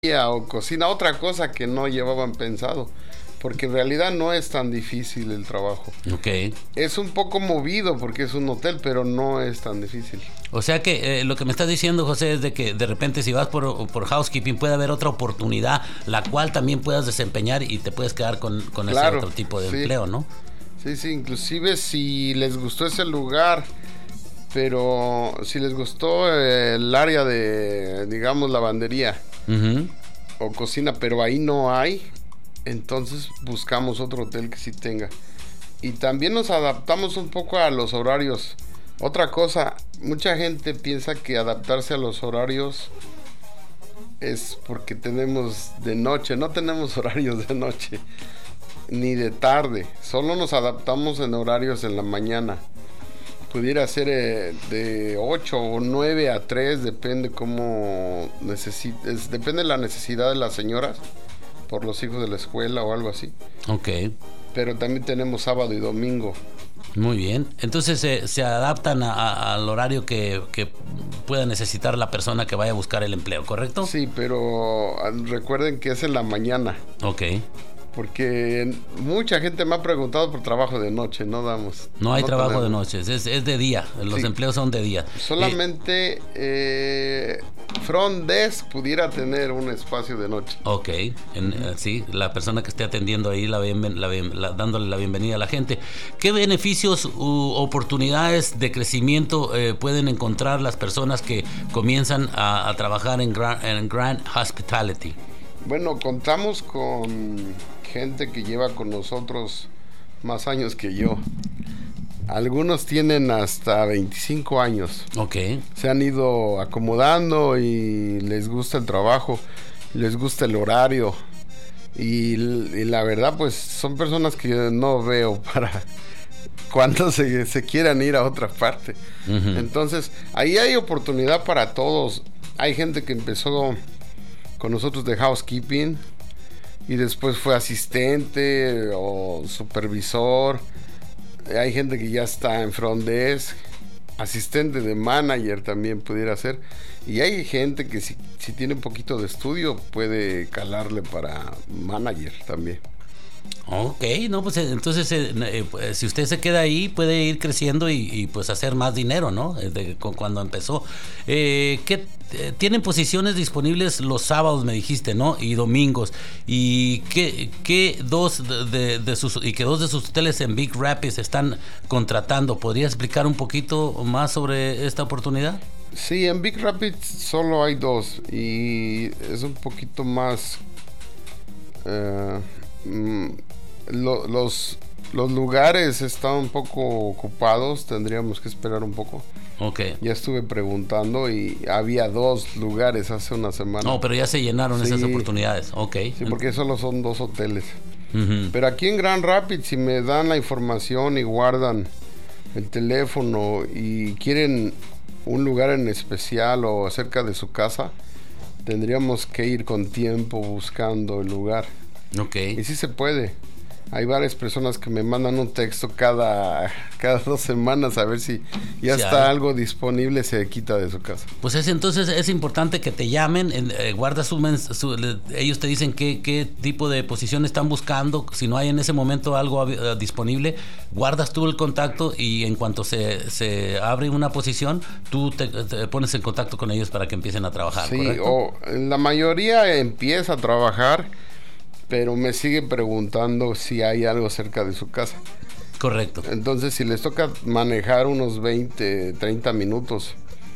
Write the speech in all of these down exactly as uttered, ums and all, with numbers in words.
o cocina, otra cosa que no llevaban pensado, porque en realidad no es tan difícil el trabajo. Ok. Es un poco movido porque es un hotel, pero no es tan difícil. O sea que eh, lo que me estás diciendo, José, es de que de repente si vas por, por housekeeping puede haber otra oportunidad, la cual también puedas desempeñar y te puedes quedar con, con Claro, ese otro tipo de sí. empleo, ¿no? Sí, sí, inclusive si les gustó ese lugar, pero si les gustó el área de, digamos, lavandería Uh-huh. o cocina, pero ahí no hay, entonces buscamos otro hotel que sí tenga. Y también nos adaptamos un poco a los horarios. Otra cosa, mucha gente piensa que adaptarse a los horarios es porque tenemos de noche. No tenemos horarios de noche ni de tarde, solo nos adaptamos en horarios en la mañana. Pudiera ser eh, de ocho o nueve a tres, depende cómo necesites, depende de la necesidad de las señoras por los hijos de la escuela o algo así. Ok. Pero también tenemos sábado y domingo. Muy bien. Entonces eh, se adaptan a, a, al horario que, que pueda necesitar la persona que vaya a buscar el empleo, ¿correcto? Sí, pero recuerden que es en la mañana. Ok. Porque mucha gente me ha preguntado por trabajo de noche, no damos. No hay no trabajo tenemos. de noches, es, es de día, los Sí. empleos son de día. Solamente eh, Front Desk pudiera tener un espacio de noche. Ok, en, uh, sí, la persona que esté atendiendo ahí, la bien, la bien, la, dándole la bienvenida a la gente. ¿Qué beneficios u oportunidades de crecimiento eh, pueden encontrar las personas que comienzan a, a trabajar en, Gra en Grand Hospitality? Bueno, contamos con gente que lleva con nosotros más años que yo. Algunos tienen hasta veinticinco años. Ok. Se han ido acomodando y les gusta el trabajo, les gusta el horario. Y, y la verdad, pues son personas que no veo para cuando se, se quieran ir a otra parte. Uh-huh. Entonces, ahí hay oportunidad para todos. Hay gente que empezó con nosotros de housekeeping y después fue asistente o supervisor. Hay gente que ya está en front desk, asistente de manager también pudiera ser. Y hay gente que si, si tiene un poquito de estudio puede calarle para manager también. Ok, no, pues entonces eh, pues, si usted se queda ahí puede ir creciendo y, y pues hacer más dinero, ¿no? De, con, cuando empezó. Eh, ¿qué, eh, tienen posiciones disponibles los sábados, me dijiste, ¿no? Y domingos. ¿Y qué, qué dos de, de, de sus y que dos de sus hoteles en Big Rapids están contratando? ¿Podría explicar un poquito más sobre esta oportunidad? Sí, en Big Rapids solo hay dos y es un poquito más. Uh, mm, lo, los los lugares están un poco ocupados, tendríamos que esperar un poco. Okay. Ya estuve preguntando y había dos lugares hace una semana. No, pero ya se llenaron sí. esas oportunidades. Ok. Sí, porque solo son dos hoteles. Uh-huh. Pero aquí en Grand Rapids, si me dan la información y guardan el teléfono y quieren un lugar en especial o cerca de su casa, tendríamos que ir con tiempo buscando el lugar. Ok. Y sí se puede. Hay varias personas que me mandan un texto cada, cada dos semanas a ver si ya sí, está hay. algo disponible, se quita de su casa. Pues es, entonces es importante que te llamen, eh, guarda su, su le, ellos te dicen qué, qué tipo de posición están buscando, si no hay en ese momento algo uh, disponible, guardas tú el contacto y en cuanto se, se abre una posición, tú te, te pones en contacto con ellos para que empiecen a trabajar. Sí, ¿correcto? O la mayoría empieza a trabajar, pero me sigue preguntando si hay algo cerca de su casa. Correcto. Entonces, si les toca manejar unos veinte, treinta minutos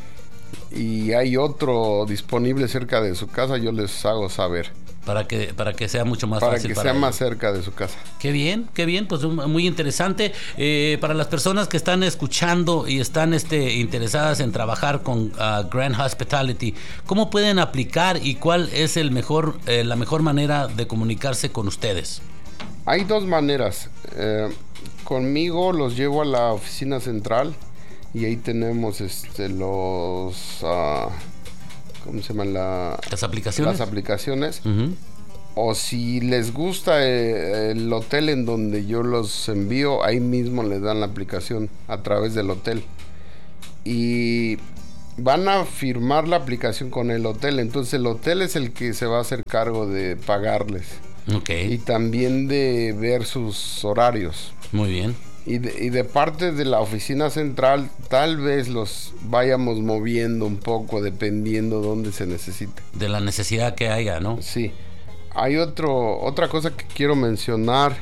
y hay otro disponible cerca de su casa, yo les hago saber. Para que, para que sea mucho más para fácil. Que para sea ellos. Más cerca de su casa. Qué bien, qué bien, pues muy interesante. Eh, para las personas que están escuchando y están este, interesadas en trabajar con uh, Grand Hospitality, ¿cómo pueden aplicar y cuál es el mejor, eh, la mejor manera de comunicarse con ustedes? Hay dos maneras. Eh, conmigo los llevo a la oficina central y ahí tenemos este, los... Uh, ¿Cómo se llaman? La, las aplicaciones. Las aplicaciones. Uh-huh. O si les gusta eh, el hotel en donde yo los envío, ahí mismo les dan la aplicación a través del hotel. Y van a firmar la aplicación con el hotel, entonces el hotel es el que se va a hacer cargo de pagarles. Okay. Y también de ver sus horarios. Muy bien. Y de, y de parte de la oficina central, tal vez los vayamos moviendo un poco dependiendo dónde se necesite. De la necesidad que haya, ¿no? Sí. Hay otro, otra cosa que quiero mencionar.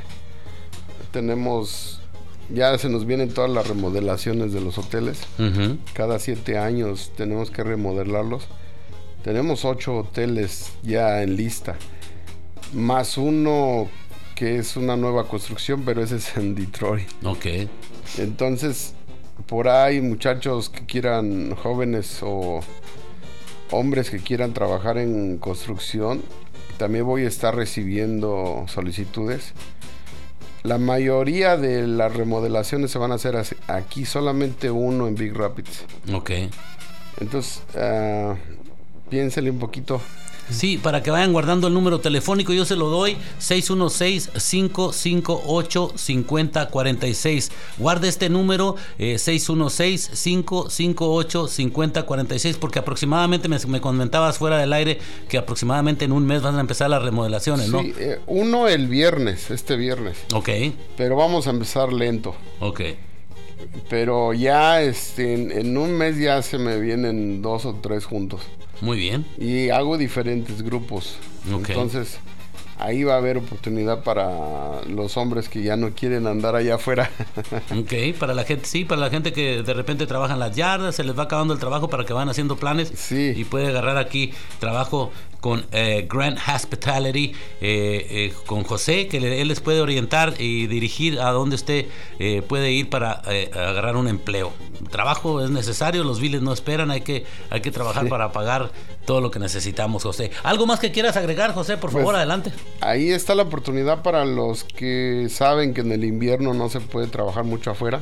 Tenemos, ya se nos vienen todas las remodelaciones de los hoteles. Uh-huh. Cada siete años tenemos que remodelarlos. Tenemos ocho hoteles ya en lista. Más uno que es una nueva construcción, pero ese es en Detroit. Ok. Entonces, por ahí muchachos que quieran, jóvenes o hombres que quieran trabajar en construcción, también voy a estar recibiendo solicitudes. La mayoría de las remodelaciones se van a hacer aquí, solamente uno en Big Rapids. Ok. Entonces, uh, piénsele un poquito. Sí, para que vayan guardando el número telefónico, yo se lo doy, seis uno seis, cinco cinco ocho, cinco cero cuatro seis. Guarde este número, eh, seis uno seis, cinco cinco ocho, cinco cero cuatro seis, porque aproximadamente me, me comentabas fuera del aire que aproximadamente en un mes van a empezar las remodelaciones, ¿no? Sí, eh, uno el viernes, este viernes. Ok. Pero vamos a empezar lento. Ok. Pero ya este, en, en un mes ya se me vienen dos o tres juntos. Muy bien. Y hago diferentes grupos. Okay. Entonces, ahí va a haber oportunidad para los hombres que ya no quieren andar allá afuera. Ok, para la gente, sí, para la gente que de repente trabaja en las yardas, se les va acabando el trabajo para que van haciendo planes. Sí. Y puede agarrar aquí trabajo con eh, Grant Hospitality, eh, eh, con José, que le, él les puede orientar y dirigir a donde usted eh, puede ir para eh, agarrar un empleo. Trabajo es necesario, los biles no esperan, hay que, hay que trabajar sí. para pagar todo lo que necesitamos, José. ¿Algo más que quieras agregar, José? Por favor, pues, adelante. Ahí está la oportunidad para los que saben que en el invierno no se puede trabajar mucho afuera.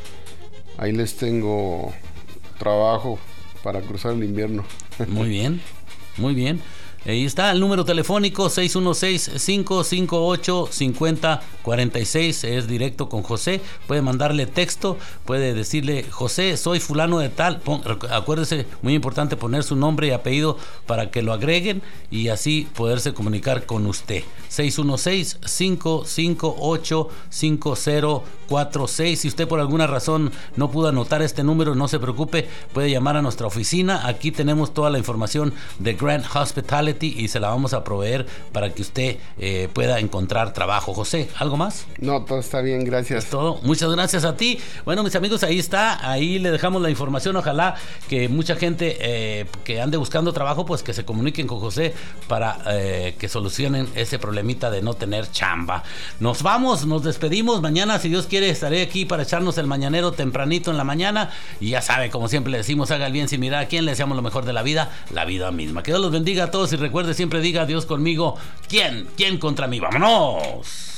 Ahí les tengo trabajo para cruzar el invierno. Muy bien, muy bien. Ahí está el número telefónico seis uno seis, cinco cinco ocho, cinco cero cuatro seis, es directo con José. Puede mandarle texto, puede decirle: José, soy fulano de tal. Pon, acuérdese, muy importante poner su nombre y apellido para que lo agreguen y así poderse comunicar con usted. seis uno seis, cinco cinco ocho, cinco cero cuatro seis. Si usted por alguna razón no pudo anotar este número, no se preocupe, puede llamar a nuestra oficina. Aquí tenemos toda la información de Grant Hospitality y se la vamos a proveer para que usted eh, pueda encontrar trabajo. José, ¿algo más? No, todo está bien, gracias. Es todo. Muchas gracias a ti. Bueno, mis amigos, ahí está, ahí le dejamos la información. Ojalá que mucha gente eh, que ande buscando trabajo, pues que se comuniquen con José para eh, que solucionen ese problemita de no tener chamba. Nos vamos, nos despedimos. Mañana, si Dios quiere, estaré aquí para echarnos el mañanero tempranito en la mañana. Y ya sabe, como siempre le decimos, haga el bien sin mirar a quién, le deseamos lo mejor de la vida, la vida misma. Que Dios los bendiga a todos y recuerde, siempre diga: Dios conmigo, ¿quién? ¿Quién contra mí? ¡Vámonos!